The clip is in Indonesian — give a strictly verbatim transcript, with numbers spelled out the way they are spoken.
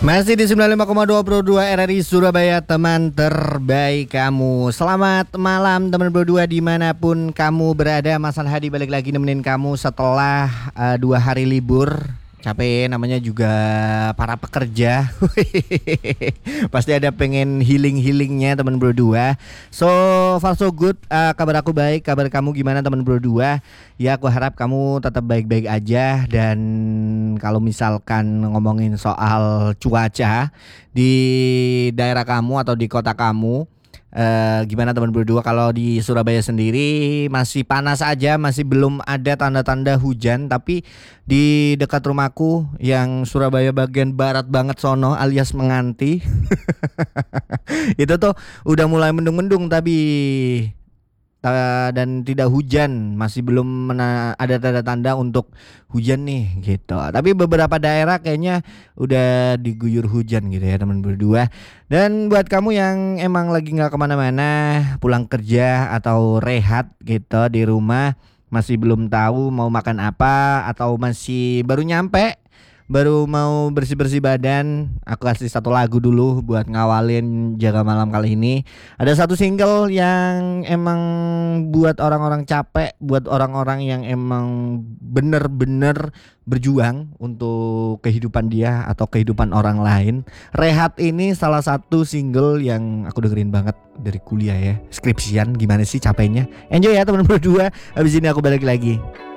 Masih di sembilan puluh lima koma dua Pro dua R R I Surabaya, teman terbaik kamu. Selamat malam teman Pro dua dimanapun kamu berada. Mas Hadi balik lagi nemenin kamu setelah uh, dua hari libur. Capek namanya juga para pekerja. Pasti ada pengen healing-healingnya teman Bro dua. So far so good, uh, kabar aku baik. Kabar kamu gimana teman Bro dua? Ya aku harap kamu tetap baik-baik aja. Dan kalau misalkan ngomongin soal cuaca di daerah kamu atau di kota kamu, Uh, gimana teman berdua? Kalau di Surabaya sendiri masih panas aja, masih belum ada tanda-tanda hujan. Tapi di dekat rumahku yang Surabaya bagian barat banget sono alias Menganti itu tuh udah mulai mendung-mendung tapi Ta- dan tidak hujan, masih belum mena- ada tanda-tanda untuk hujan nih gitu. Tapi beberapa daerah kayaknya udah diguyur hujan gitu ya teman berdua. Dan buat kamu yang emang lagi nggak kemana-mana, pulang kerja atau rehat gitu di rumah, masih belum tahu mau makan apa atau masih baru nyampe, baru mau bersih-bersih badan, aku kasih satu lagu dulu buat ngawalin jaga malam kali ini. Ada satu single yang emang buat orang-orang capek, buat orang-orang yang emang bener-bener berjuang untuk kehidupan dia atau kehidupan orang lain. Rehat ini salah satu single yang aku dengerin banget dari kuliah ya, skripsian, gimana sih capeknya. Enjoy ya teman berdua. Habis ini aku balik lagi.